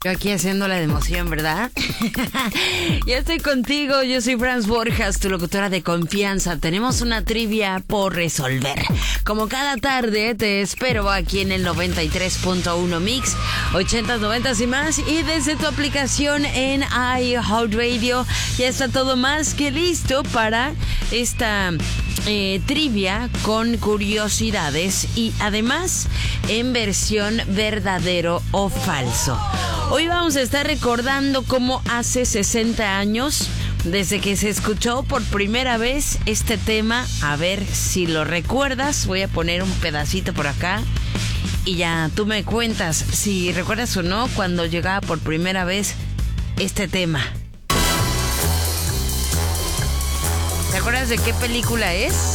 Yo aquí haciéndola de emoción, ¿verdad? Ya estoy contigo, yo soy Franz Borjas, tu locutora de confianza. Tenemos una trivia por resolver. Como cada tarde, te espero aquí en el 93.1 Mix, 80s, 90s y más. Y desde tu aplicación en iHeartRadio, ya está todo más que listo para esta trivia con curiosidades y además en versión verdadero o falso. Hoy vamos a estar recordando cómo hace 60 años, desde que se escuchó por primera vez este tema. A ver si lo recuerdas. Voy a poner un pedacito por acá y ya tú me cuentas si recuerdas o no cuando llegaba por primera vez este tema. ¿Te acuerdas de qué película es?